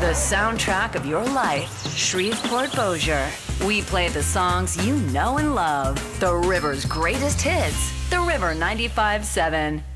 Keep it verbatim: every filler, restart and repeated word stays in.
The soundtrack of your life, Shreveport Bossier. We play the songs you know and love. The River's greatest hits. The River ninety-five seven.